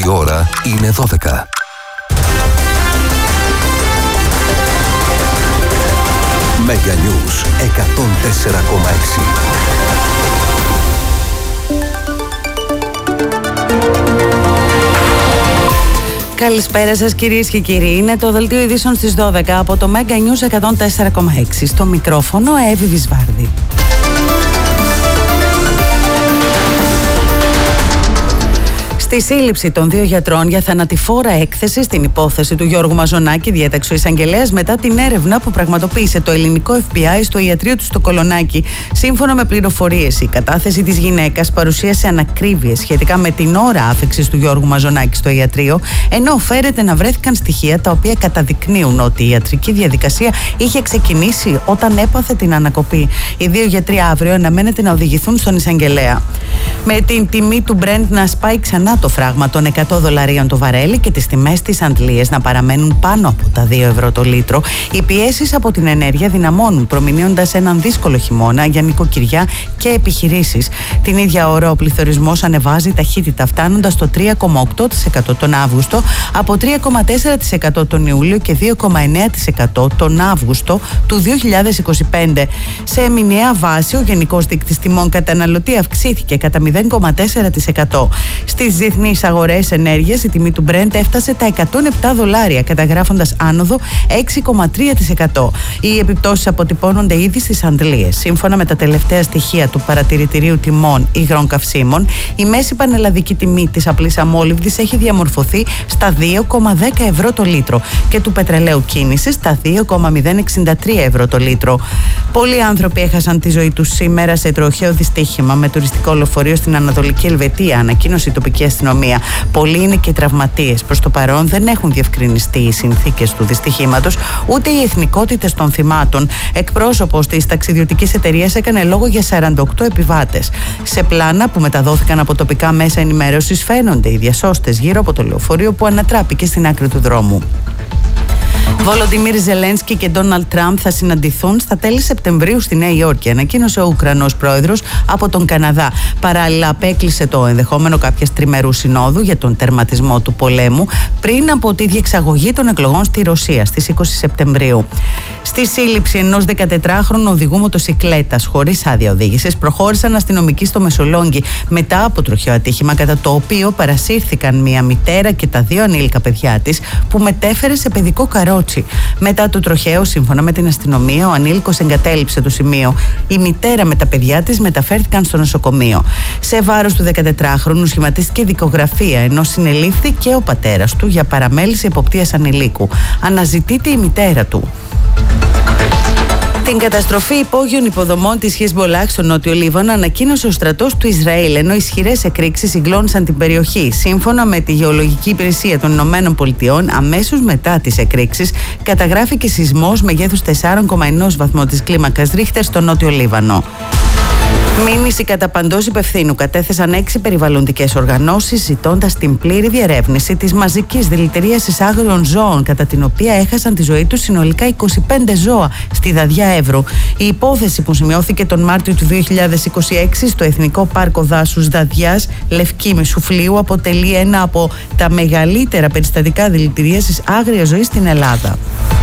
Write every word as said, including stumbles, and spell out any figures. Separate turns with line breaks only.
ώρα είναι δώδεκα. Mega News εκατόν τέσσερα κόμμα έξι.
Καλησπέρα σας κυρίες και κύριοι. Είναι το δελτίο ειδήσεων στις δώδεκα από το Mega News εκατόν τέσσερα κόμμα έξι. Στο μικρόφωνο Εύη Βυσβάρδη. Στη σύλληψη των δύο γιατρών για θανατηφόρα έκθεση στην υπόθεση του Γιώργου Μαζονάκη διέταξε ο εισαγγελέας μετά την έρευνα που πραγματοποίησε το ελληνικό εφ μπι άι στο ιατρείο του στο Κολονάκι. Σύμφωνα με πληροφορίες, η κατάθεση της γυναίκας παρουσίασε ανακρίβειες σχετικά με την ώρα άφεξης του Γιώργου Μαζονάκη στο ιατρείο, ενώ φέρεται να βρέθηκαν στοιχεία τα οποία καταδεικνύουν ότι η ιατρική διαδικασία είχε ξεκινήσει όταν έπαθε την ανακοπή. Οι δύο γιατροί αύριο αναμένεται να οδηγηθούν στον εισαγγελέα. Με την τιμή του Brent να σπάει ξανά το φράγμα των εκατό δολαρίων το βαρέλι και τις τιμές της Αντλίας να παραμένουν πάνω από τα δύο ευρώ το λίτρο, οι πιέσεις από την ενέργεια δυναμώνουν, προμηνύοντας έναν δύσκολο χειμώνα για νοικοκυριά και επιχειρήσεις. Την ίδια ώρα ο πληθωρισμός ανεβάζει ταχύτητα, φτάνοντας στο τρία κόμμα οκτώ τοις εκατό τον Αύγουστο από τρία κόμμα τέσσερα τοις εκατό τον Ιούλιο και δύο κόμμα εννέα τοις εκατό τον Αύγουστο του δύο χιλιάδες είκοσι πέντε. Σε μηνιαία βάση, ο γενικός δείκτης τιμών καταναλωτή αυξήθηκε κατά μηδέν κόμμα τέσσερα τοις εκατό. Στις διεθνείς αγορές ενέργειας, η τιμή του Brent έφτασε τα εκατόν επτά δολάρια, καταγράφοντας άνοδο έξι κόμμα τρία τοις εκατό. Οι επιπτώσεις αποτυπώνονται ήδη στις Αντλίες. Σύμφωνα με τα τελευταία στοιχεία του Παρατηρητηρίου Τιμών Υγρών Καυσίμων, η μέση πανελλαδική τιμή της απλής αμόλυβδης έχει διαμορφωθεί στα δύο κόμμα δέκα ευρώ το λίτρο και του πετρελαίου κίνησης στα δύο κόμμα μηδέν εξήντα τρία ευρώ το λίτρο. Πολλοί άνθρωποι έχασαν τη ζωή τους σήμερα σε τροχαίο δυστύχημα με τουριστικό λεωφορείο στην Ανατολική Ελβετία, ανακοίνωσε η τοπική αστυνομία. Πολλοί είναι και τραυματίες. Προς το παρόν δεν έχουν διευκρινιστεί οι συνθήκες του δυστυχήματος ούτε οι εθνικότητες των θυμάτων. Εκπρόσωπος της ταξιδιωτικής εταιρείας έκανε λόγο για σαράντα οκτώ επιβάτες. Σε πλάνα που μεταδόθηκαν από τοπικά μέσα ενημέρωσης φαίνονται οι διασώστες γύρω από το λεωφορείο που ανατράπηκε στην άκρη του δρόμου. Βολοντιμίρ Ζελένσκι και Ντόναλντ Τραμπ θα συναντηθούν στα τέλη Σεπτεμβρίου στη Νέα Υόρκη, ανακοίνωσε ο Ουκρανός πρόεδρος από τον Καναδά. Παράλληλα, απέκλεισε το ενδεχόμενο κάποιας τριμερού συνόδου για τον τερματισμό του πολέμου πριν από τη διεξαγωγή των εκλογών στη Ρωσία στις είκοσι Σεπτεμβρίου. Στη σύλληψη ενός δεκατετράχρονου οδηγού μοτοσικλέτας χωρίς άδεια οδήγησης προχώρησαν αστυνομικοί στο Μεσολόγγι μετά από τροχαίο ατύχημα, κατά το οποίο παρασύρθηκαν μια μητέρα και τα δύο ανήλικα παιδιά της που μετέφερε σε παιδικό καρότσι. Μετά το τροχαίο, σύμφωνα με την αστυνομία, ο ανήλικος εγκατέλειψε το σημείο. Η μητέρα με τα παιδιά της μεταφέρθηκαν στο νοσοκομείο. Σε βάρος του δεκατετράχρονου σχηματίστηκε δικογραφία, ενώ συνελήφθη και ο πατέρας του για παραμέληση εποπτείας ανηλίκου. Αναζητείται η μητέρα του. Την καταστροφή υπόγειων υποδομών της Χεσμολάχ στο Νότιο Λίβανο ανακοίνωσε ο στρατός του Ισραήλ, ενώ ισχυρές εκρήξεις συγκλώνησαν την περιοχή. Σύμφωνα με τη Γεωλογική Υπηρεσία των Ηνωμένων Πολιτειών, αμέσως μετά τις εκρήξεις καταγράφηκε σεισμός μεγέθους τέσσερα κόμμα ένα βαθμό της κλίμακας Ρίχτερ στο Νότιο Λίβανο. Μήνυση κατά παντός υπευθύνου κατέθεσαν έξι περιβαλλοντικές οργανώσεις ζητώντας την πλήρη διερεύνηση της μαζικής δηλητηρίασης άγριων ζώων, κατά την οποία έχασαν τη ζωή τους συνολικά είκοσι πέντε ζώα στη Δαδιά Εύρου. Η υπόθεση, που σημειώθηκε τον Μάρτιο του δύο χιλιάδες είκοσι έξι στο Εθνικό Πάρκο Δάσους Δαδιάς Λευκή Μεσουφλίου, αποτελεί ένα από τα μεγαλύτερα περιστατικά δηλητηρίασης άγριας ζωής στην Ελλάδα.